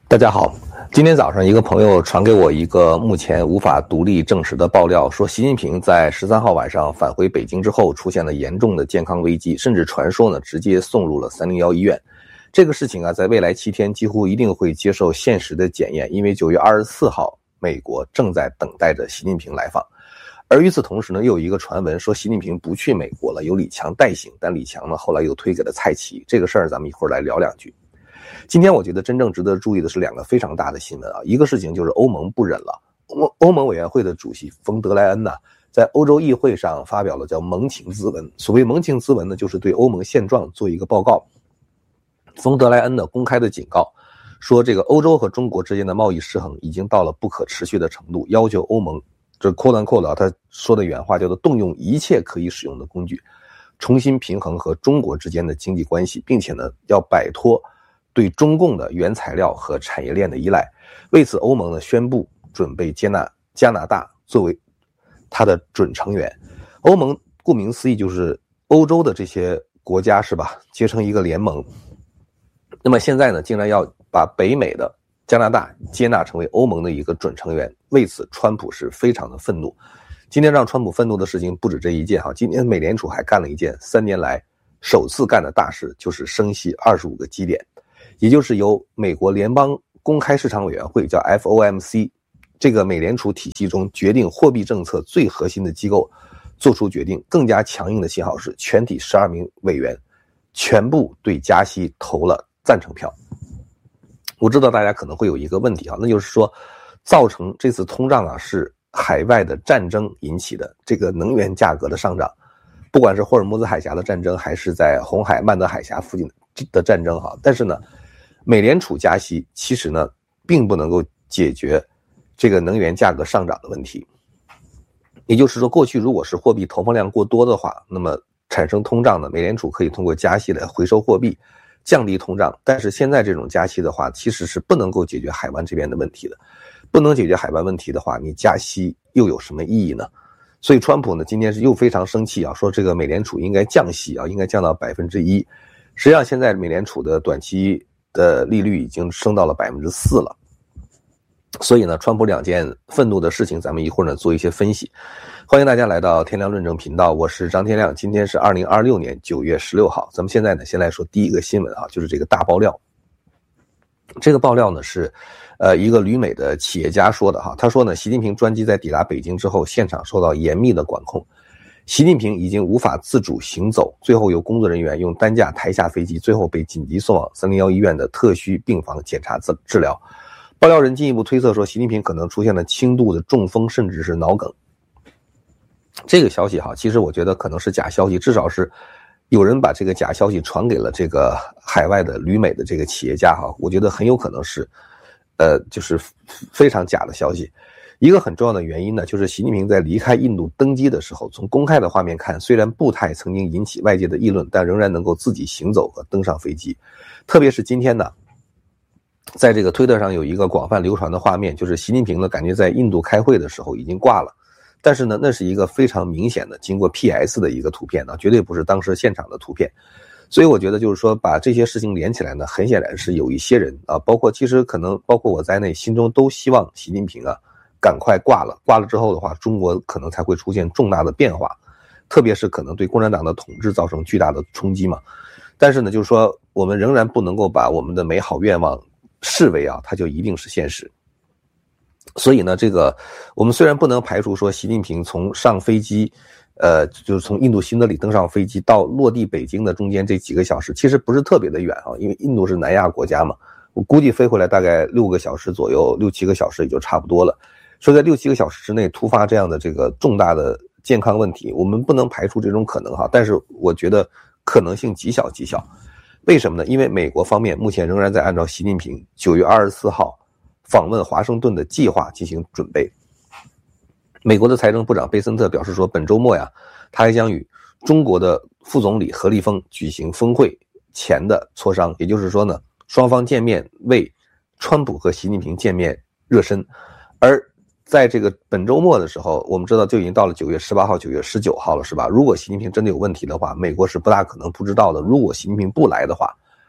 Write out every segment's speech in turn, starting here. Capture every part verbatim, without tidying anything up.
大家好，今天早上一个朋友传给我一个目前无法独立证实的爆料，说习近平在十三号晚上返回北京之后出现了严重的健康危机，甚至传说呢直接送入了三零一医院。这个事情啊，在未来七天几乎一定会接受现实的检验，因为九月二十四号美国正在等待着习近平来访。而与此同时呢，又有一个传闻说习近平不去美国了，由李强代行，但李强呢后来又推给了蔡奇。这个事儿咱们一会儿来聊两句。今天我觉得真正值得注意的是两个非常大的新闻啊，一个事情就是欧盟不忍了，欧欧盟委员会的主席冯德莱恩呢，在欧洲议会上发表了叫盟情咨文。所谓盟情咨文呢，就是对欧盟现状做一个报告。冯德莱恩呢公开的警告说，这个欧洲和中国之间的贸易失衡已经到了不可持续的程度，要求欧盟这quote unquote啊，他说的原话叫做动用一切可以使用的工具，重新平衡和中国之间的经济关系，并且呢要摆脱对中共的原材料和产业链的依赖。为此，欧盟呢宣布准备接纳加拿大作为它的准成员。欧盟顾名思义就是欧洲的这些国家是吧，结成一个联盟。那么现在呢，竟然要把北美的加拿大接纳成为欧盟的一个准成员，为此川普是非常的愤怒。今天让川普愤怒的事情不止这一件哈，今天美联储还干了一件三年来首次干的大事，就是升息二十五个基点。也就是由美国联邦公开市场委员会叫 F O M C 这个美联储体系中决定货币政策最核心的机构做出决定。更加强硬的信号是全体十二名委员全部对加息投了赞成票。我知道大家可能会有一个问题啊，那就是说造成这次通胀啊是海外的战争引起的，这个能源价格的上涨，不管是霍尔木兹海峡的战争还是在红海曼德海峡附近的战争哈，但是呢美联储加息其实呢并不能够解决这个能源价格上涨的问题。也就是说，过去如果是货币投放量过多的话，那么产生通胀呢，美联储可以通过加息来回收货币降低通胀。但是现在这种加息的话，其实是不能够解决海湾这边的问题的。不能解决海湾问题的话，你加息又有什么意义呢？所以川普呢今天是又非常生气啊，说这个美联储应该降息啊，应该降到百分之一。实际上现在美联储的短期的利率已经升到了百分之四了。所以呢，川普两件愤怒的事情，咱们一会儿呢做一些分析。欢迎大家来到天亮论证频道，我是张天亮。今天是二零二六年九月十六号。咱们现在呢先来说第一个新闻啊，就是这个大爆料。这个爆料呢是呃一个旅美的企业家说的哈，他说呢，习近平专机在抵达北京之后，现场受到严密的管控。习近平已经无法自主行走，最后由工作人员用担架抬下飞机，最后被紧急送往三零一医院的特需病房检查治治疗。爆料人进一步推测说，习近平可能出现了轻度的中风，甚至是脑梗。这个消息哈，其实我觉得可能是假消息，至少是有人把这个假消息传给了这个海外的旅美的这个企业家哈，我觉得很有可能是呃就是非常假的消息。一个很重要的原因呢，就是习近平在离开印度登机的时候，从公开的画面看，虽然步态曾经引起外界的议论，但仍然能够自己行走和登上飞机。特别是今天呢，在这个推特上有一个广泛流传的画面，就是习近平呢感觉在印度开会的时候已经挂了，但是呢那是一个非常明显的经过 P S 的一个图片呢，绝对不是当时现场的图片。所以我觉得就是说把这些事情连起来呢，很显然是有一些人啊，包括其实可能包括我在内，心中都希望习近平啊赶快挂了，挂了之后的话，中国可能才会出现重大的变化，特别是可能对共产党的统治造成巨大的冲击嘛。但是呢，就是说我们仍然不能够把我们的美好愿望视为啊，它就一定是现实。所以呢，这个我们虽然不能排除说习近平从上飞机，呃，就是从印度新德里登上飞机到落地北京的中间这几个小时，其实不是特别的远啊，因为印度是南亚国家嘛，我估计飞回来大概六个小时左右，六七个小时也就差不多了。说在六七个小时之内突发这样的这个重大的健康问题，我们不能排除这种可能哈，但是我觉得可能性极小极小。为什么呢？因为美国方面目前仍然在按照习近平九月二十四号访问华盛顿的计划进行准备。美国的财政部长贝森特表示说，本周末呀，他还将与中国的副总理何立峰举行峰会前的磋商，也就是说呢，双方见面为川普和习近平见面热身。而在这个本周末的时候，我们知道就已经到了九月十八号、九月十九号了，是吧？如果习近平真的有问题的话，美国是不大可能不知道的。如果习近平不来的话，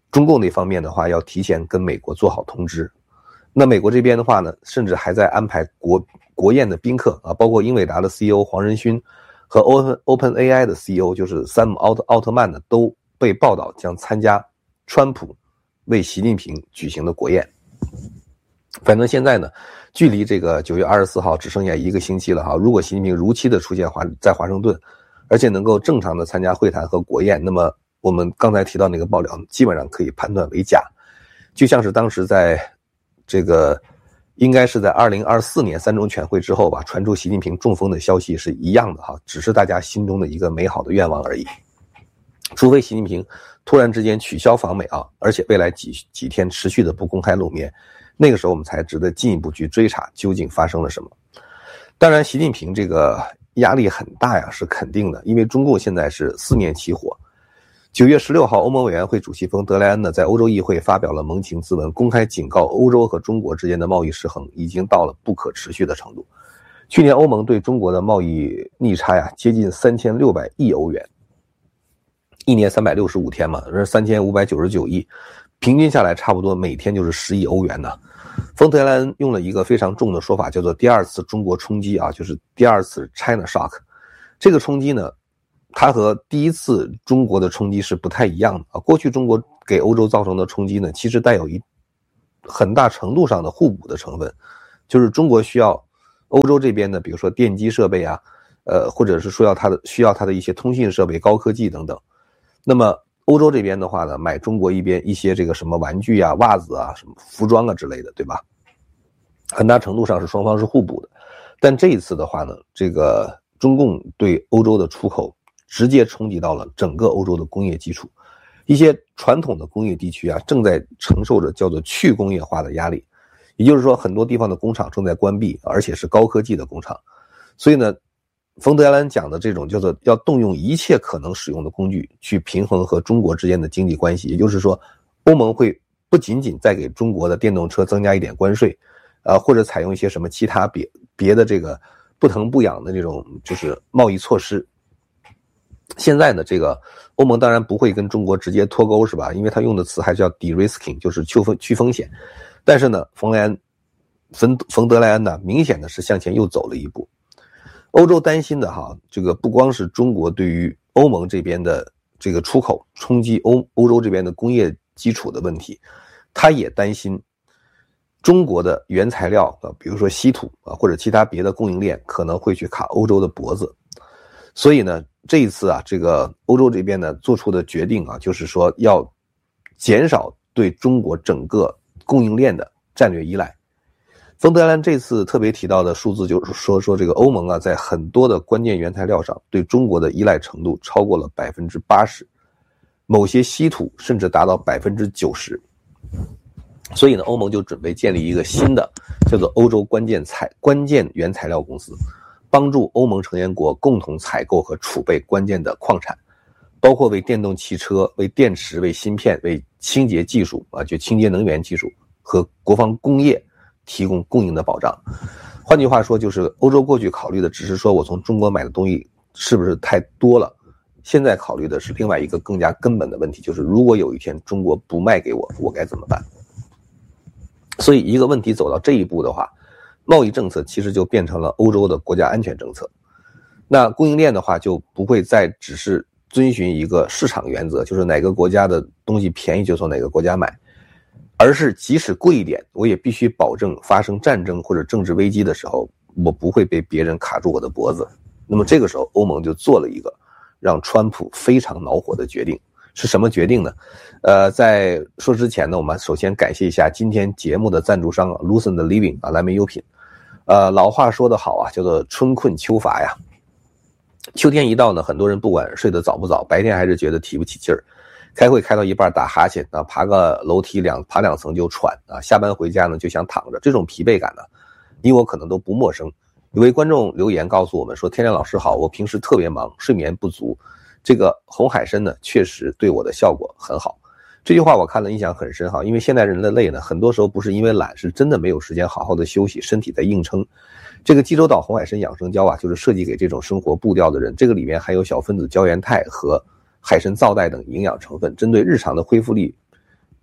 中共那方面的话要提前跟美国做好通知。那美国这边的话呢，甚至还在安排国国宴的宾客啊，包括英伟达的 C E O 黄仁勋和 Open OpenAI 的 C E O 就是山姆奥特奥特曼呢，都被报道将参加川普为习近平举行的国宴。反正现在呢，距离这个九月二十四号只剩下一个星期了哈。如果习近平如期的出现华在华盛顿，而且能够正常的参加会谈和国宴，那么我们刚才提到那个爆料基本上可以判断为假。就像是当时在这个应该是在二零二四年三中全会之后吧，传出习近平中风的消息是一样的哈，只是大家心中的一个美好的愿望而已。除非习近平突然之间取消访美啊，而且未来几几天持续的不公开露面，那个时候我们才值得进一步去追查究竟发生了什么。当然习近平这个压力很大呀，是肯定的，因为中共现在是四面起火。九月十六号，欧盟委员会主席冯德莱恩呢在欧洲议会发表了盟情咨文，公开警告欧洲和中国之间的贸易失衡已经到了不可持续的程度。去年欧盟对中国的贸易逆差呀接近三千六百亿欧元，一年三百六十五天嘛，这三千五百九十九亿，平均下来差不多每天就是十亿欧元呢。冯德莱恩用了一个非常重的说法，叫做第二次中国冲击啊，就是第二次 China Shock。这个冲击呢，它和第一次中国的冲击是不太一样的啊。过去中国给欧洲造成的冲击呢，其实带有一很大程度上的互补的成分，就是中国需要欧洲这边的，比如说电机设备啊，呃，或者是说要它的需要它的一些通信设备、高科技等等。那么欧洲这边的话呢，买中国一边一些这个什么玩具啊、袜子啊、什么服装啊之类的，对吧？很大程度上是双方是互补的。但这一次的话呢，这个中共对欧洲的出口直接冲击到了整个欧洲的工业基础，一些传统的工业地区啊，正在承受着叫做去工业化的压力，也就是说，很多地方的工厂正在关闭，而且是高科技的工厂。所以呢，冯德莱恩讲的这种叫做要动用一切可能使用的工具去平衡和中国之间的经济关系，也就是说，欧盟会不仅仅再给中国的电动车增加一点关税，呃，或者采用一些什么其他别别的这个不疼不痒的这种就是贸易措施。现在呢，这个欧盟当然不会跟中国直接脱钩，是吧？因为他用的词还叫 de-risking， 就是去风去风险。但是呢，冯莱恩冯冯德莱恩呢，明显的是向前又走了一步。欧洲担心的哈，这个不光是中国对于欧盟这边的这个出口冲击欧欧洲这边的工业基础的问题，他也担心中国的原材料啊，比如说稀土啊，或者其他别的供应链可能会去卡欧洲的脖子。所以呢，这一次啊，这个欧洲这边呢做出的决定啊，就是说要减少对中国整个供应链的战略依赖。冯德莱恩这次特别提到的数字就是说，说这个欧盟啊，在很多的关键原材料上对中国的依赖程度超过了百分之八十，某些稀土甚至达到百分之九十。所以呢，欧盟就准备建立一个新的叫做欧洲关键材关键原材料公司，帮助欧盟成员国共同采购和储备关键的矿产，包括为电动汽车、为电池、为芯片、为清洁技术啊，就清洁能源技术和国防工业提供供应的保障。换句话说，就是欧洲过去考虑的只是说我从中国买的东西是不是太多了，现在考虑的是另外一个更加根本的问题，就是如果有一天中国不卖给我，我该怎么办？所以一个问题走到这一步的话，贸易政策其实就变成了欧洲的国家安全政策。那供应链的话就不会再只是遵循一个市场原则，就是哪个国家的东西便宜就从哪个国家买，而是即使贵一点，我也必须保证发生战争或者政治危机的时候，我不会被别人卡住我的脖子。那么这个时候欧盟就做了一个让川普非常恼火的决定。是什么决定呢？呃，在说之前呢，我们首先感谢一下今天节目的赞助商啊 Lucent Living 啊，蓝莓优品。呃，老话说得好啊，叫做春困秋乏呀。秋天一到呢，很多人不管睡得早不早，白天还是觉得提不起劲儿，开会开到一半打哈欠啊，爬个楼梯两爬两层就喘啊，下班回家呢就想躺着，这种疲惫感呢，你我可能都不陌生。有位观众留言告诉我们说，天亮老师好，我平时特别忙，睡眠不足，这个红海参呢确实对我的效果很好。这句话我看了印象很深哈，因为现代人的累呢，很多时候不是因为懒，是真的没有时间好好的休息，身体在硬撑。这个济州岛红海参养生胶啊，就是设计给这种生活步调的人，这个里面含有小分子胶原肽和海参皂苷等营养成分，针对日常的恢复力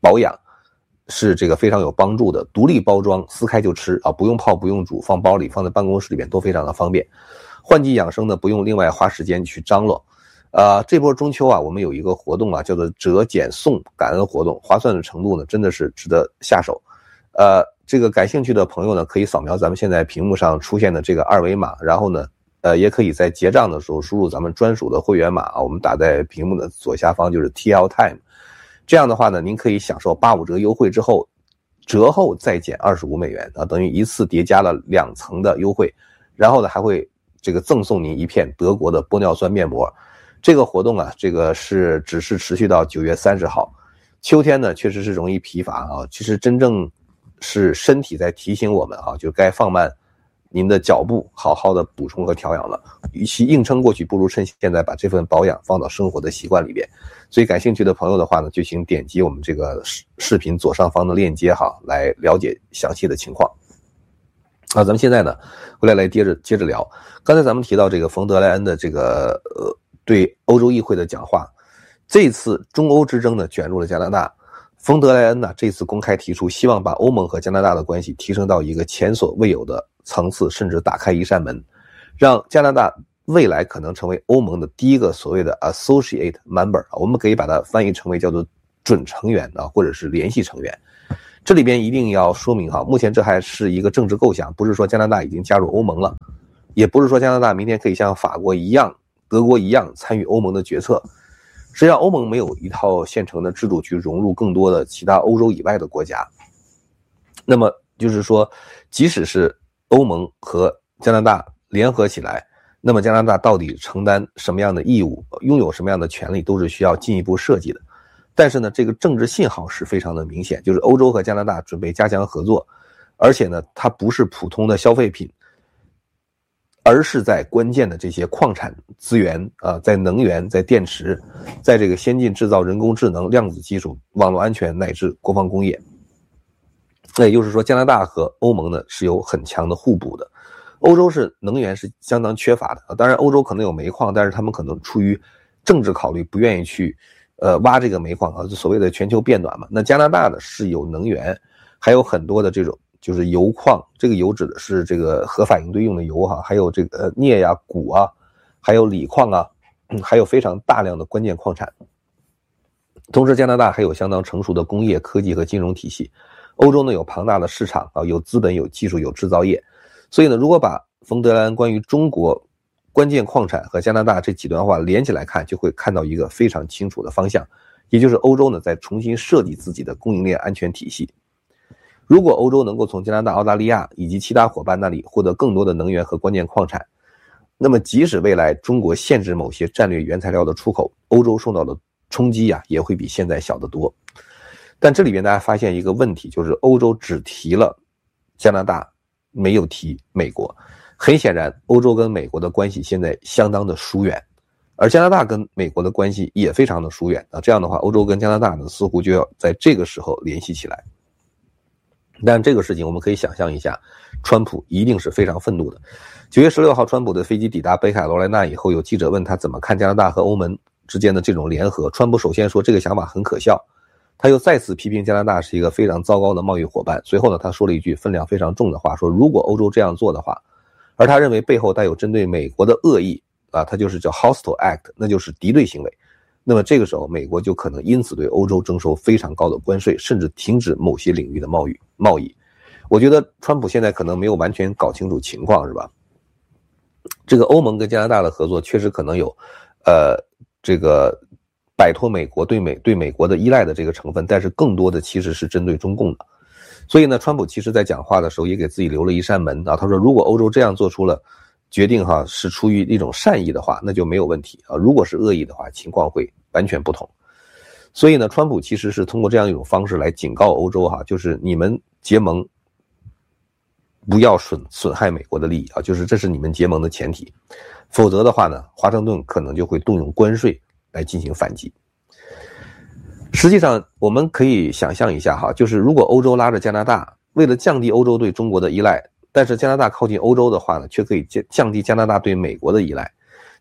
保养是这个非常有帮助的，独立包装，撕开就吃啊，不用泡不用煮，放包里放在办公室里面都非常的方便。换季养生呢，不用另外花时间去张罗。呃，这波中秋啊，我们有一个活动啊，叫做折减送感恩活动，划算的程度呢，真的是值得下手。呃，这个感兴趣的朋友呢，可以扫描咱们现在屏幕上出现的这个二维码，然后呢，呃，也可以在结账的时候输入咱们专属的会员码啊，我们打在屏幕的左下方就是 T L Time。这样的话呢，您可以享受八五折优惠之后，折后再减二十五美元啊，等于一次叠加了两层的优惠，然后呢还会这个赠送您一片德国的玻尿酸面膜。这个活动啊，这个是只是持续到九月三十号。秋天呢，确实是容易疲乏啊。其实真正是身体在提醒我们啊，就该放慢您的脚步，好好的补充和调养了。与其硬撑过去，不如趁现在把这份保养放到生活的习惯里边。所以感兴趣的朋友的话呢，就请点击我们这个视频左上方的链接哈，来了解详细的情况。啊，咱们现在呢，回来来接着接着聊。刚才咱们提到这个冯德莱恩的这个呃。对欧洲议会的讲话，这次中欧之争呢卷入了加拿大。冯德莱恩呢这次公开提出，希望把欧盟和加拿大的关系提升到一个前所未有的层次，甚至打开一扇门，让加拿大未来可能成为欧盟的第一个所谓的 associate member， 我们可以把它翻译成为叫做准成员啊，或者是联系成员。这里边一定要说明哈，目前这还是一个政治构想，不是说加拿大已经加入欧盟了，也不是说加拿大明天可以像法国一样德国一样参与欧盟的决策。实际上欧盟没有一套现成的制度去融入更多的其他欧洲以外的国家。那么就是说，即使是欧盟和加拿大联合起来，那么加拿大到底承担什么样的义务，拥有什么样的权利，都是需要进一步设计的。但是呢，这个政治信号是非常的明显，就是欧洲和加拿大准备加强合作，而且呢，它不是普通的消费品，而是在关键的这些矿产资源啊，在能源、在电池、在这个先进制造、人工智能、量子技术、网络安全乃至国防工业。那也就是说，加拿大和欧盟呢是有很强的互补的。欧洲是能源是相当缺乏的，当然欧洲可能有煤矿，但是他们可能出于政治考虑不愿意去呃挖这个煤矿啊，就所谓的全球变暖嘛。那加拿大呢是有能源，还有很多的这种就是油矿，这个油指的是这个核反应堆用的油哈，还有这个镍呀、钴啊，还有锂矿啊，还有非常大量的关键矿产。同时加拿大还有相当成熟的工业、科技和金融体系。欧洲呢有庞大的市场啊，有资本、有技术、有制造业。所以呢，如果把冯德莱恩关于中国关键矿产和加拿大这几段话连起来看，就会看到一个非常清楚的方向，也就是欧洲呢在重新设计自己的供应链安全体系。如果欧洲能够从加拿大、澳大利亚以及其他伙伴那里获得更多的能源和关键矿产，那么即使未来中国限制某些战略原材料的出口，欧洲受到的冲击啊也会比现在小得多。但这里边大家发现一个问题，就是欧洲只提了加拿大，没有提美国。很显然，欧洲跟美国的关系现在相当的疏远，而加拿大跟美国的关系也非常的疏远啊。这样的话，欧洲跟加拿大呢似乎就要在这个时候联系起来。但这个事情我们可以想象一下，川普一定是非常愤怒的。九月十六号，川普的飞机抵达北卡罗来纳以后，有记者问他怎么看加拿大和欧盟之间的这种联合。川普首先说这个想法很可笑，他又再次批评加拿大是一个非常糟糕的贸易伙伴。随后呢，他说了一句分量非常重的话，说如果欧洲这样做的话，而他认为背后带有针对美国的恶意啊，他就是叫 hostile act， 那就是敌对行为。那么这个时候，美国就可能因此对欧洲征收非常高的关税，甚至停止某些领域的贸易贸易。我觉得川普现在可能没有完全搞清楚情况，是吧？这个欧盟跟加拿大的合作确实可能有，呃，这个摆脱美国对美对美国的依赖的这个成分，但是更多的其实是针对中共的。所以呢，川普其实在讲话的时候也给自己留了一扇门啊。他说，如果欧洲这样做出了决定哈，是出于一种善意的话，那就没有问题啊。如果是恶意的话，情况会完全不同。所以呢，川普其实是通过这样一种方式来警告欧洲哈，就是你们结盟不要损损害美国的利益啊，就是这是你们结盟的前提。否则的话呢，华盛顿可能就会动用关税来进行反击。实际上，我们可以想象一下哈，就是如果欧洲拉着加拿大，为了降低欧洲对中国的依赖，但是加拿大靠近欧洲的话呢，却可以降低加拿大对美国的依赖。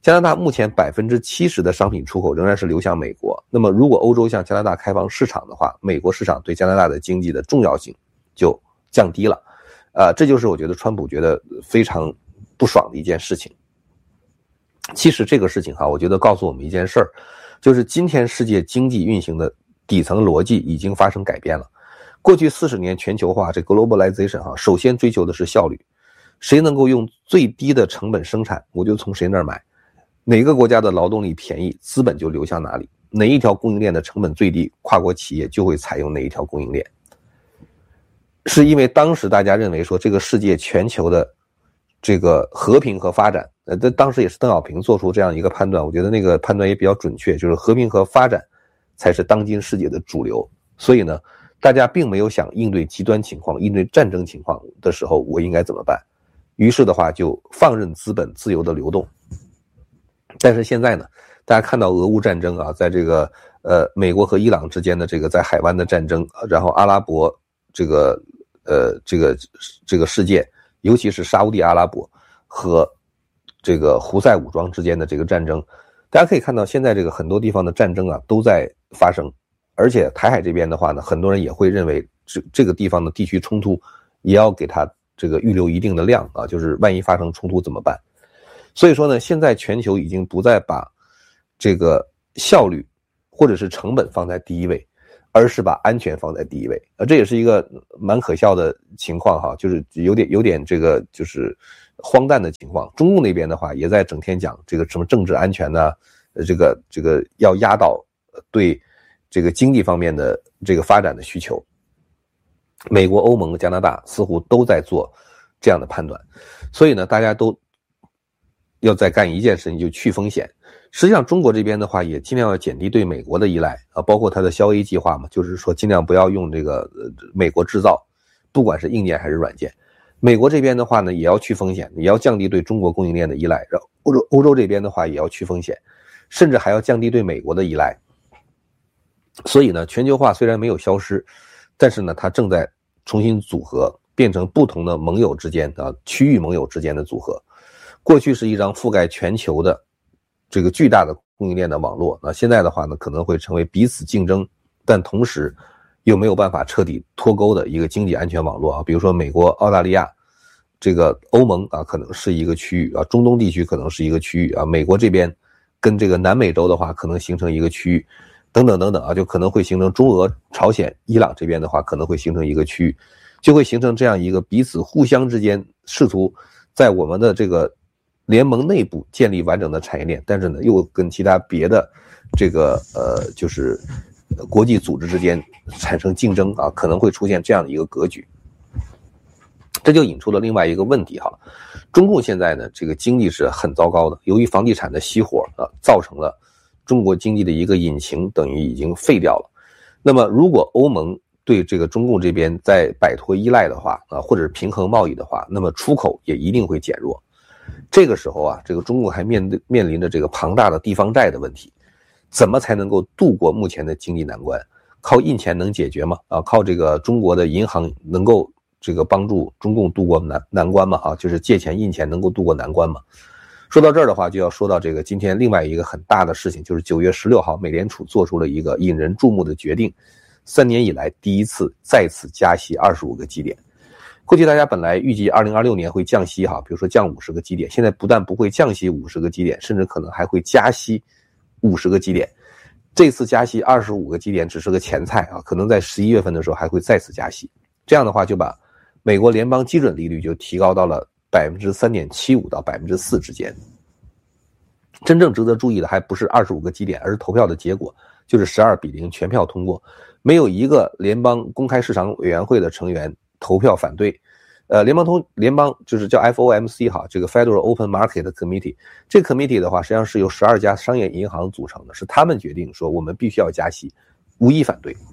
加拿大目前百分之七十的商品出口仍然是流向美国。那么如果欧洲向加拿大开放市场的话，美国市场对加拿大的经济的重要性就降低了。呃，这就是我觉得川普觉得非常不爽的一件事情。其实这个事情哈，我觉得告诉我们一件事儿，就是今天世界经济运行的底层逻辑已经发生改变了。过去四十年全球化，这 globalization 哈，首先追求的是效率，谁能够用最低的成本生产，我就从谁那儿买。哪个国家的劳动力便宜，资本就流向哪里，哪一条供应链的成本最低，跨国企业就会采用哪一条供应链。是因为当时大家认为说这个世界全球的这个和平和发展，呃，当时也是邓小平做出这样一个判断，我觉得那个判断也比较准确，就是和平和发展才是当今世界的主流。所以呢，大家并没有想应对极端情况、应对战争情况的时候我应该怎么办，于是的话就放任资本自由的流动。但是现在呢，大家看到俄乌战争啊，在这个呃美国和伊朗之间的这个在海湾的战争，然后阿拉伯这个呃这个这个事件，尤其是沙烏地阿拉伯和这个胡塞武装之间的这个战争，大家可以看到现在这个很多地方的战争啊都在发生，而且台海这边的话呢，很多人也会认为这这个地方的地区冲突也要给它这个预留一定的量啊，就是万一发生冲突怎么办？所以说呢，现在全球已经不再把这个效率或者是成本放在第一位，而是把安全放在第一位。呃，这也是一个蛮可笑的情况哈，就是有点有点这个就是荒诞的情况。中共那边的话也在整天讲这个什么政治安全呢，呃，这个这个要压倒对这个经济方面的这个发展的需求。美国、欧盟、加拿大似乎都在做这样的判断，所以呢，大家都要再干一件事情，就去风险。实际上中国这边的话也尽量要减低对美国的依赖啊，包括它的消 A 计划嘛，就是说尽量不要用这个呃美国制造，不管是硬件还是软件。美国这边的话呢也要去风险，也要降低对中国供应链的依赖，然后欧洲欧洲这边的话也要去风险，甚至还要降低对美国的依赖。所以呢，全球化虽然没有消失，但是呢它正在重新组合，变成不同的盟友之间啊，区域盟友之间的组合。过去是一张覆盖全球的这个巨大的供应链的网络，那现在的话呢，可能会成为彼此竞争，但同时又没有办法彻底脱钩的一个经济安全网络啊。比如说美国、澳大利亚，这个欧盟啊，可能是一个区域啊，中东地区可能是一个区域啊，美国这边跟这个南美洲的话，可能形成一个区域，等等等等啊，就可能会形成中俄、朝鲜、伊朗这边的话，可能会形成一个区域，就会形成这样一个彼此互相之间试图在我们的这个联盟内部建立完整的产业链，但是呢，又跟其他别的这个呃，就是国际组织之间产生竞争啊，可能会出现这样的一个格局。这就引出了另外一个问题哈，中共现在呢，这个经济是很糟糕的，由于房地产的熄火啊，造成了中国经济的一个引擎等于已经废掉了。那么，如果欧盟对这个中共这边在摆脱依赖的话啊，或者是平衡贸易的话，那么出口也一定会减弱。这个时候啊，这个中共还面对面临着这个庞大的地方债的问题，怎么才能够度过目前的经济难关？靠印钱能解决吗？啊，靠这个中国的银行能够这个帮助中共度过难难关吗？啊，就是借钱印钱能够度过难关吗？说到这儿的话，就要说到这个今天另外一个很大的事情，就是九月十六号，美联储做出了一个引人注目的决定，三年以来第一次再次加息二十五个基点。过去大家本来预计二零二六年会降息哈，比如说降五十个基点，现在不但不会降息五十个基点，甚至可能还会加息五十个基点。这次加息二十五个基点只是个前菜啊，可能在十一月份的时候还会再次加息。这样的话就把美国联邦基准利率就提高到了 百分之三点七五 到 百分之四 之间。真正值得注意的还不是二十五个基点，而是投票的结果，就是十二比零全票通过，没有一个联邦公开市场委员会的成员投票反对。呃，联邦通联邦就是叫 F O M C 哈，这个 Federal Open Market Committee， 这个 committee 的话实际上是由十二家商业银行组成的，是他们决定说我们必须要加息，无一反对。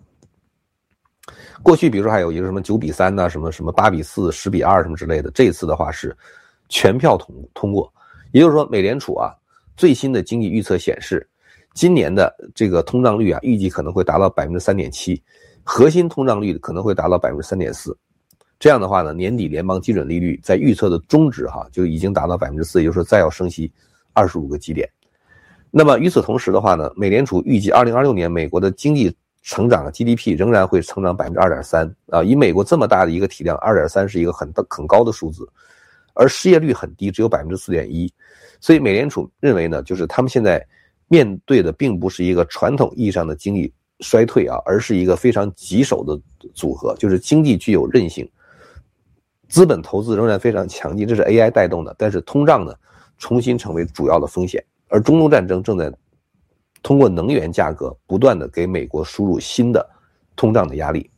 过去比如说还有一个什么九比三呐、啊，什么什么八比四、十比二什么之类的，这次的话是全票通通过。也就是说，美联储啊最新的经济预测显示，今年的这个通胀率啊预计可能会达到 百分之三点七， 核心通胀率可能会达到 百分之三点四。这样的话呢，年底联邦基准利率在预测的中值哈就已经达到 百分之四， 也就是说再要升息二十五个基点。那么与此同时的话呢，美联储预计二零二六年美国的经济成长 G D P 仍然会成长 百分之二点三 啊，以美国这么大的一个体量 二点三 是一个很很高的数字，而失业率很低，只有 百分之四点一。 所以美联储认为呢，就是他们现在面对的并不是一个传统意义上的经济衰退啊，而是一个非常棘手的组合，就是经济具有韧性，资本投资仍然非常强劲，这是 A I 带动的，但是通胀呢重新成为主要的风险，而中东战争正在通过能源价格不断的给美国输入新的通胀的压力。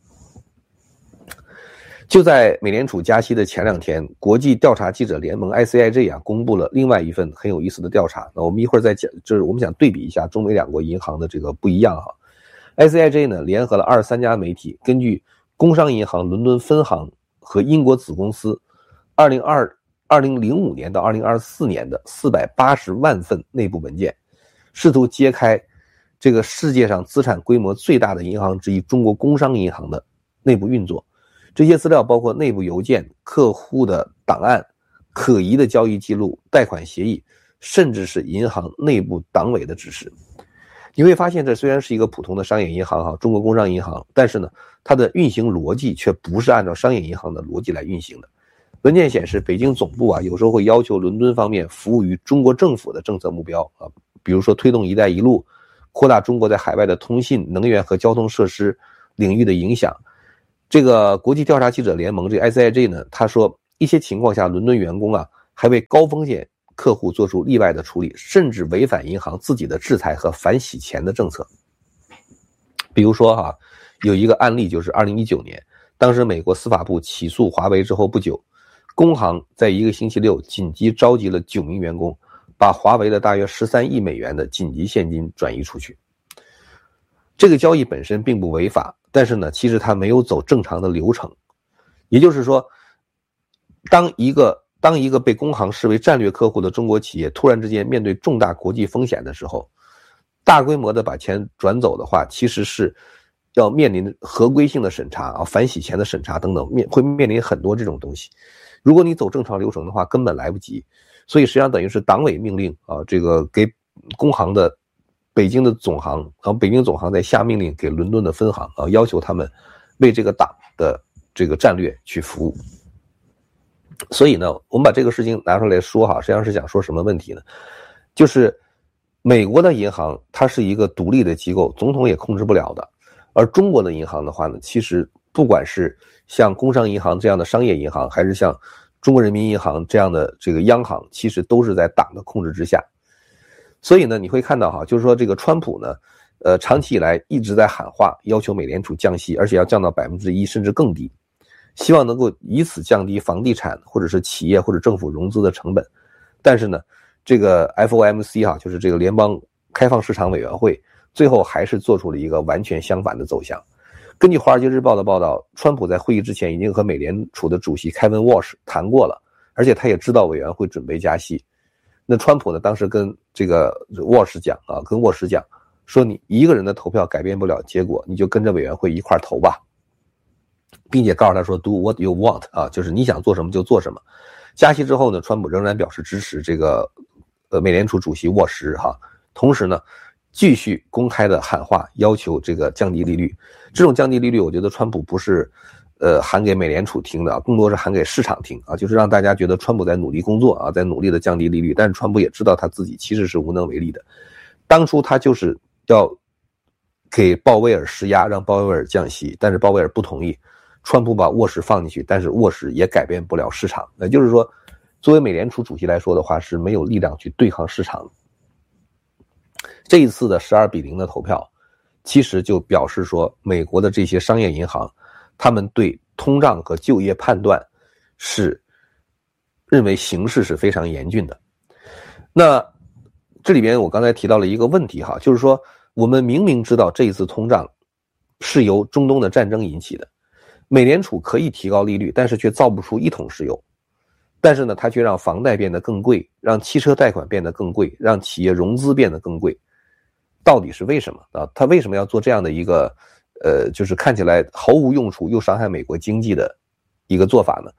就在美联储加息的前两天，国际调查记者联盟 I C I J 啊公布了另外一份很有意思的调查。那我们一会儿再讲，就是我们想对比一下中美两国银行的这个不一样哈。I C I J 呢联合了二十三家媒体，根据工商银行伦敦分行和英国子公司二零零五年到二零二四年的四百八十万份内部文件，试图揭开这个世界上资产规模最大的银行之一中国工商银行的内部运作。这些资料包括内部邮件、客户的档案、可疑的交易记录、贷款协议，甚至是银行内部党委的指示。你会发现，这虽然是一个普通的商业银行哈，中国工商银行，但是呢，它的运行逻辑却不是按照商业银行的逻辑来运行的。文件显示，北京总部啊，有时候会要求伦敦方面服务于中国政府的政策目标啊，比如说推动“一带一路”，扩大中国在海外的通信、能源和交通设施领域的影响。这个国际调查记者联盟这个 I C I J 呢，他说一些情况下，伦敦员工啊还为高风险客户做出例外的处理，甚至违反银行自己的制裁和反洗钱的政策。比如说哈、啊，有一个案例就是二零一九年，当时美国司法部起诉华为之后不久，工行在一个星期六紧急召集了九名员工，把华为的大约十三亿美元的紧急现金转移出去。这个交易本身并不违法，但是呢，其实它没有走正常的流程。也就是说，当一个当一个被工行视为战略客户的中国企业突然之间面对重大国际风险的时候，大规模的把钱转走的话，其实是要面临合规性的审查啊、反洗钱的审查等等，面会面临很多这种东西。如果你走正常流程的话，根本来不及。所以实际上等于是党委命令啊，这个给工行的北京的总行，然后北京总行在下命令给伦敦的分行啊，要求他们为这个党的这个战略去服务。所以呢，我们把这个事情拿出来说哈，实际上是想说什么问题呢？就是美国的银行它是一个独立的机构，总统也控制不了的。而中国的银行的话呢，其实不管是像工商银行这样的商业银行，还是像中国人民银行这样的这个央行，其实都是在党的控制之下。所以呢，你会看到哈，就是说这个川普呢，呃，长期以来一直在喊话，要求美联储降息，而且要降到百分之一甚至更低，希望能够以此降低房地产或者是企业或者政府融资的成本。但是呢，这个 F O M C 哈，就是这个联邦开放市场委员会，最后还是做出了一个完全相反的走向。根据《华尔街日报》的报道，川普在会议之前已经和美联储的主席凯文·沃什谈过了，而且他也知道委员会准备加息。那川普呢，当时跟这个沃什讲啊，跟沃什讲说，你一个人的投票改变不了结果，你就跟着委员会一块投吧，并且告诉他说 do what you want 啊，就是你想做什么就做什么。加息之后呢，川普仍然表示支持这个呃美联储主席沃什哈，同时呢继续公开的喊话，要求这个降低利率。这种降低利率，我觉得川普不是呃喊给美联储听的，更多是喊给市场听啊，就是让大家觉得川普在努力工作啊，在努力的降低利率。但是川普也知道他自己其实是无能为力的。当初他就是要给鲍威尔施压，让鲍威尔降息，但是鲍威尔不同意。川普把沃什放进去，但是沃什也改变不了市场。也就是说，作为美联储主席来说的话，是没有力量去对抗市场。这一次的十二比零的投票，其实就表示说，美国的这些商业银行，他们对通胀和就业判断是认为形势是非常严峻的。那这里边我刚才提到了一个问题哈，就是说我们明明知道这一次通胀是由中东的战争引起的，美联储可以提高利率，但是却造不出一桶石油。但是呢，它却让房贷变得更贵，让汽车贷款变得更贵，让企业融资变得更贵。到底是为什么啊？他为什么要做这样的一个呃，就是看起来毫无用处又伤害美国经济的一个做法呢？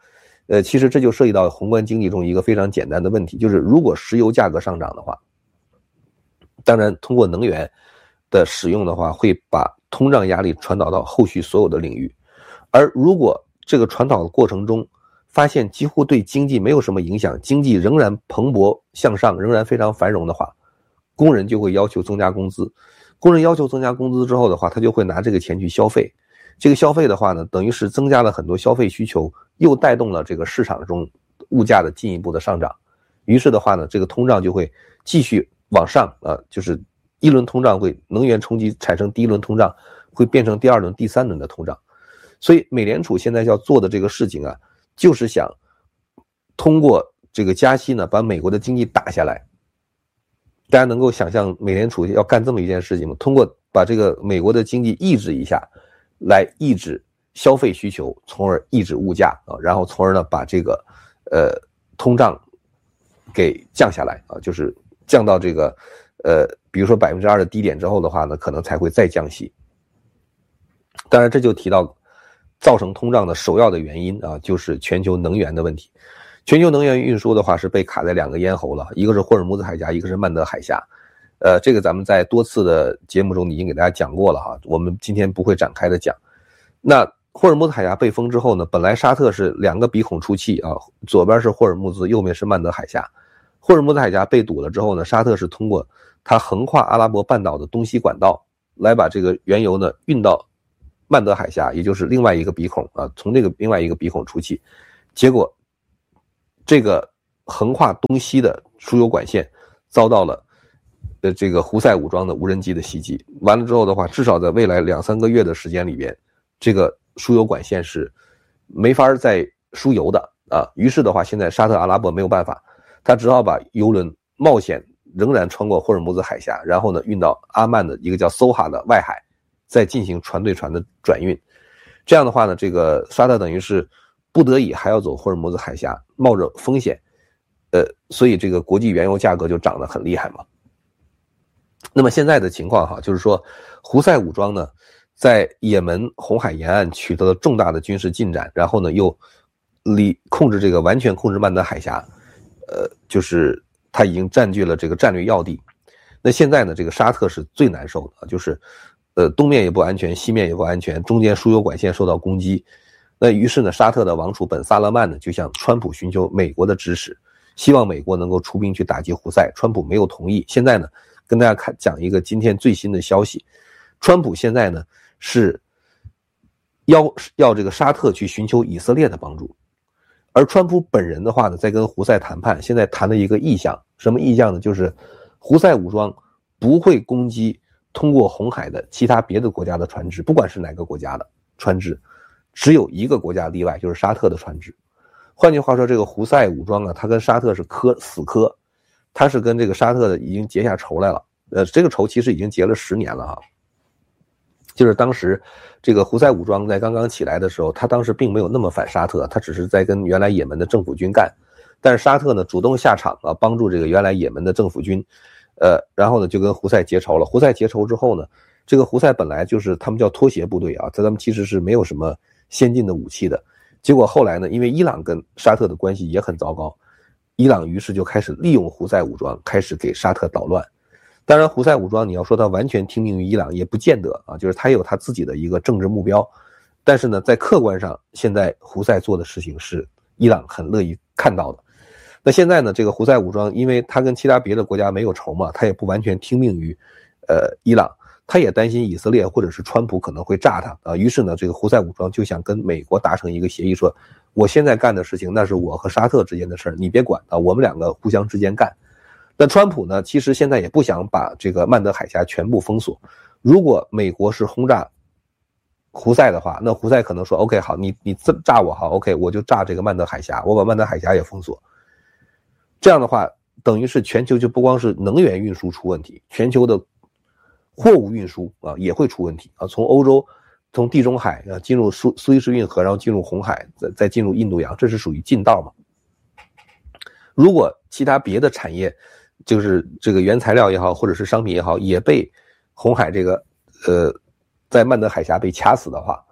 呃，其实这就涉及到宏观经济中一个非常简单的问题，就是如果石油价格上涨的话，当然通过能源的使用的话，会把通胀压力传导到后续所有的领域。而如果这个传导的过程中发现几乎对经济没有什么影响，经济仍然蓬勃向上，仍然非常繁荣的话，工人就会要求增加工资。工人要求增加工资之后的话，他就会拿这个钱去消费。这个消费的话呢，等于是增加了很多消费需求，又带动了这个市场中物价的进一步的上涨。于是的话呢，这个通胀就会继续往上啊，就是一轮通胀会能源冲击产生第一轮通胀，会变成第二轮、第三轮的通胀。所以美联储现在要做的这个事情啊，就是想通过这个加息呢，把美国的经济打下来。大家能够想象美联储要干这么一件事情吗？通过把这个美国的经济抑制一下，来抑制消费需求，从而抑制物价啊，然后从而呢把这个呃通胀给降下来啊，就是降到这个呃比如说百分之二的低点之后的话呢，可能才会再降息。当然这就提到造成通胀的首要的原因啊，就是全球能源的问题。全球能源运输的话是被卡在两个咽喉了，一个是霍尔木兹海峡，一个是曼德海峡。呃，这个咱们在多次的节目中已经给大家讲过了哈，我们今天不会展开的讲。那霍尔木兹海峡被封之后呢，本来沙特是两个鼻孔出气啊，左边是霍尔木兹，右面是曼德海峡。霍尔木兹海峡被堵了之后呢，沙特是通过它横跨阿拉伯半岛的东西管道来把这个原油呢运到曼德海峡，也就是另外一个鼻孔啊，从这个另外一个鼻孔出气。结果这个横跨东西的输油管线遭到了呃这个胡塞武装的无人机的袭击。完了之后的话，至少在未来两三个月的时间里边，这个输油管线是没法再输油的啊。于是的话，现在沙特阿拉伯没有办法，他只好把油轮冒险仍然穿过霍尔木兹海峡，然后呢运到阿曼的一个叫搜哈的外海，再进行船对船的转运。这样的话呢，这个沙特等于是不得已还要走霍尔木兹海峡，冒着风险，呃，所以这个国际原油价格就涨得很厉害嘛。那么现在的情况哈，就是说胡塞武装呢，在也门红海沿岸取得了重大的军事进展，然后呢又离控制这个完全控制曼德海峡，呃，就是他已经占据了这个战略要地。那现在呢，这个沙特是最难受的，就是呃东面也不安全，西面也不安全，中间输油管线受到攻击。那于是呢，沙特的王储本萨勒曼呢就向川普寻求美国的支持，希望美国能够出兵去打击胡塞。川普没有同意。现在呢，跟大家看讲一个今天最新的消息，川普现在呢是要要这个沙特去寻求以色列的帮助，而川普本人的话呢，在跟胡塞谈判，现在谈了一个意向，什么意向呢？就是胡塞武装不会攻击通过红海的其他别的国家的船只，不管是哪个国家的船只。只有一个国家例外，就是沙特的船只。换句话说，这个胡塞武装啊，他跟沙特是磕死磕，他是跟这个沙特的已经结下仇来了。呃，这个仇其实已经结了十年了哈。就是当时这个胡塞武装在刚刚起来的时候，他当时并没有那么反沙特，他只是在跟原来也门的政府军干。但是沙特呢主动下场啊，帮助这个原来也门的政府军，呃，然后呢就跟胡塞结仇了。胡塞结仇之后呢，这个胡塞本来就是他们叫拖鞋部队啊，在他们其实是没有什么先进的武器的。结果后来呢，因为伊朗跟沙特的关系也很糟糕，伊朗于是就开始利用胡塞武装，开始给沙特捣乱。当然胡塞武装你要说他完全听命于伊朗也不见得啊，就是他有他自己的一个政治目标。但是呢，在客观上，现在胡塞做的事情是伊朗很乐意看到的。那现在呢，这个胡塞武装因为他跟其他别的国家没有仇嘛，他也不完全听命于呃伊朗，他也担心以色列或者是川普可能会炸他啊，于是呢，这个胡塞武装就想跟美国达成一个协议，说我现在干的事情那是我和沙特之间的事儿，你别管啊，我们两个互相之间干。那川普呢，其实现在也不想把这个曼德海峡全部封锁。如果美国是轰炸胡塞的话，那胡塞可能说 OK 好，你你炸我好 OK， 我就炸这个曼德海峡，我把曼德海峡也封锁。这样的话，等于是全球就不光是能源运输出问题，全球的货物运输啊也会出问题啊。从欧洲，从地中海啊进入苏苏伊士运河，然后进入红海，再再进入印度洋，这是属于近道嘛。如果其他别的产业，就是这个原材料也好，或者是商品也好，也被红海这个呃在曼德海峡被掐死的话，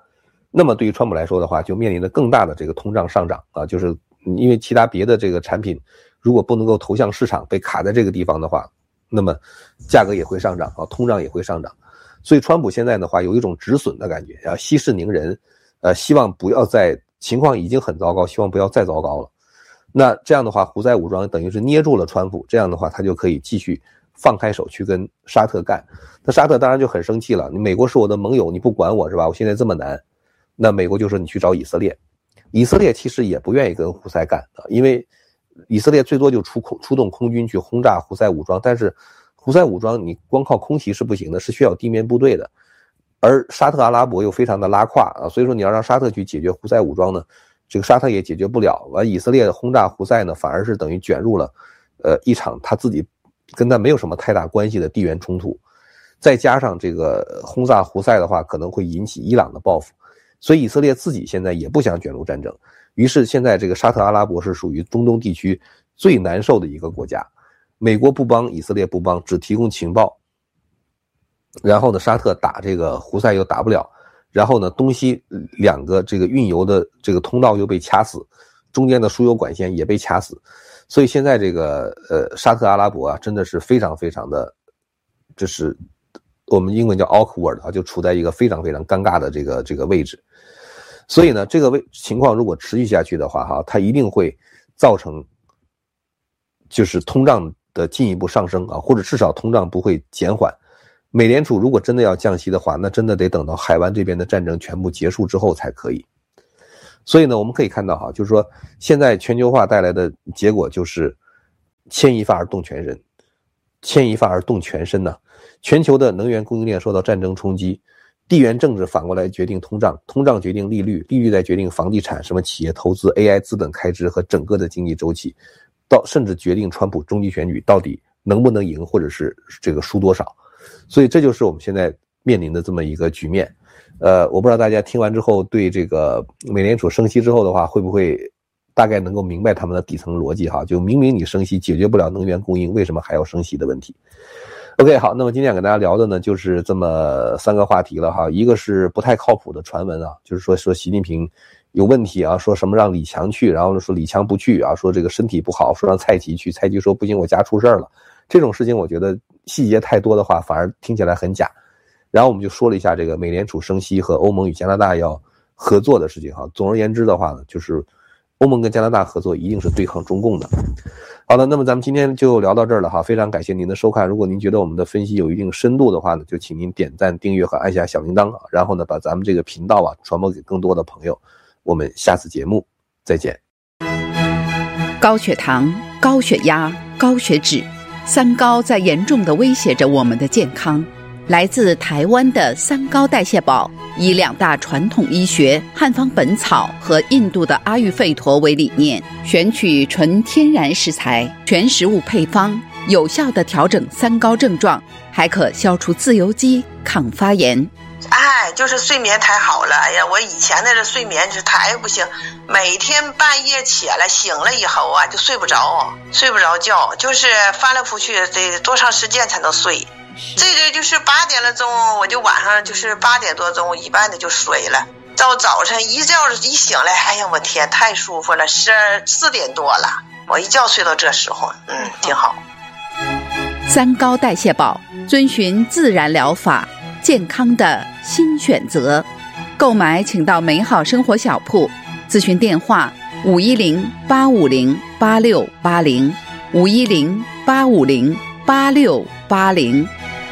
那么对于川普来说的话，就面临着更大的这个通胀上涨啊，就是因为其他别的这个产品如果不能够投向市场，被卡在这个地方的话，那么价格也会上涨啊，通胀也会上涨。所以川普现在的话有一种止损的感觉，要息事宁人，呃，希望不要再情况已经很糟糕，希望不要再糟糕了。那这样的话，胡塞武装等于是捏住了川普，这样的话他就可以继续放开手去跟沙特干。那沙特当然就很生气了，你美国是我的盟友，你不管我是吧？我现在这么难。那美国就说你去找以色列，以色列其实也不愿意跟胡塞干啊，因为以色列最多就出空出动空军去轰炸胡塞武装，但是胡塞武装你光靠空袭是不行的，是需要地面部队的。而沙特阿拉伯又非常的拉胯啊，所以说你要让沙特去解决胡塞武装呢，这个沙特也解决不了。完以色列轰炸胡塞呢，反而是等于卷入了呃一场他自己跟他没有什么太大关系的地缘冲突。再加上这个轰炸胡塞的话，可能会引起伊朗的报复。所以以色列自己现在也不想卷入战争，于是现在这个沙特阿拉伯是属于中东地区最难受的一个国家。美国不帮，以色列不帮，只提供情报。然后呢，沙特打这个胡塞又打不了，然后呢，东西两个这个运油的这个通道又被掐死，中间的输油管线也被掐死。所以现在这个呃沙特阿拉伯啊，真的是非常非常的，这是我们英文叫 awkward 啊，就处在一个非常非常尴尬的这个这个位置。所以呢，这个位情况如果持续下去的话，哈，它一定会造成就是通胀的进一步上升啊，或者至少通胀不会减缓。美联储如果真的要降息的话，那真的得等到海湾这边的战争全部结束之后才可以。所以呢，我们可以看到哈，就是说现在全球化带来的结果就是牵一发而动全身，牵一发而动全身呢。全球的能源供应链受到战争冲击，地缘政治反过来决定通胀，通胀决定利率，利率再决定房地产、什么企业投资、A I 资本开支和整个的经济周期，到甚至决定川普中期选举到底能不能赢，或者是这个输多少。所以这就是我们现在面临的这么一个局面。呃，我不知道大家听完之后对这个美联储升息之后的话，会不会大概能够明白他们的底层逻辑哈？就明明你升息解决不了能源供应，为什么还要升息的问题。OK， 好，那么今天跟大家聊的呢，就是这么三个话题了哈。一个是不太靠谱的传闻啊，就是说说习近平有问题啊，说什么让李强去，然后说李强不去啊，说这个身体不好，说让蔡奇去，蔡奇说不行，我家出事了。这种事情我觉得细节太多的话，反而听起来很假。然后我们就说了一下这个美联储升息和欧盟与加拿大要合作的事情哈。总而言之的话呢，就是欧盟跟加拿大合作一定是对抗中共的。好的，那么咱们今天就聊到这儿了哈，非常感谢您的收看。如果您觉得我们的分析有一定深度的话呢，就请您点赞、订阅和按下小铃铛啊，然后呢把咱们这个频道啊传播给更多的朋友。我们下次节目再见。 高血糖、高血压、高血脂，三高在严重地威胁着我们的健康。来自台湾的三高代谢宝，以两大传统医学汉方本草和印度的阿育吠陀为理念，选取纯天然食材，全食物配方，有效地调整三高症状，还可消除自由基、抗发炎。 哎，就是睡眠太好了。哎呀，我以前的这睡眠是太不行，每天半夜起来醒了以后啊，就睡不着，睡不着觉，就是翻来覆去得多长时间才能睡。这个就是八点了钟，我就晚上就是八点多钟一般的就睡了，到早晨一觉一醒来，哎呀我天，太舒服了，十二四点多了，我一觉睡到这时候，嗯，挺好。 三高代谢宝，遵循自然疗法，健康的新选择。购买请到美好生活小铺，咨询电话五一零八五零八六八零五一零八五零八六八零。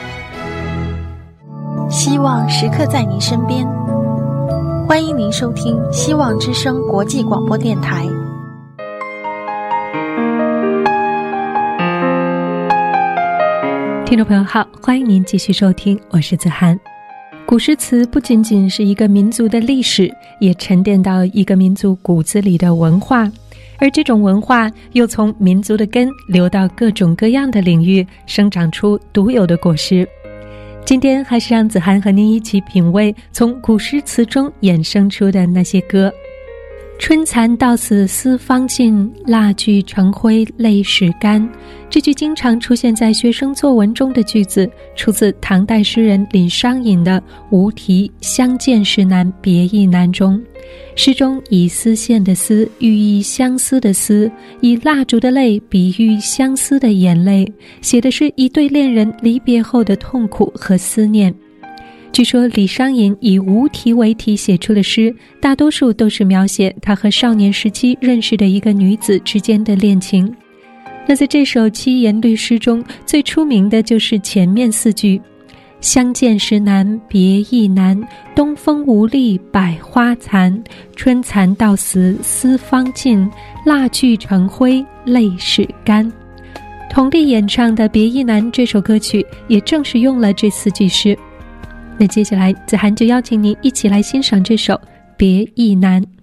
希望时刻在您身边，欢迎您收听希望之声国际广播电台。 听众朋友好，欢迎您继续收听，我是子涵。古诗词不仅仅是一个民族的历史，也沉淀到一个民族骨子里的文化，而这种文化又从民族的根流到各种各样的领域，生长出独有的果实。今天还是让子涵和您一起品味从古诗词中衍生出的那些歌。 春蚕到死丝方尽，蜡炬成灰泪始干。这句经常出现在学生作文中的句子，出自唐代诗人李商隐的《无题相见时难别亦难》中。诗中以丝线的丝寓意相思的思，以蜡烛的泪比喻相思的眼泪，写的是一对恋人离别后的痛苦和思念。据说李商隐以无题为题写出的诗，大多数都是描写他和少年时期认识的一个女子之间的恋情。那在这首七言律诗中，最出名的就是前面四句：相见时难别亦难，东风无力百花残，春蚕到死丝方尽，蜡炬成灰泪始干。佟丽演唱的《别亦难》这首歌曲也正是用了这四句诗。那接下来子涵就邀请您一起来欣赏这首《别亦难》。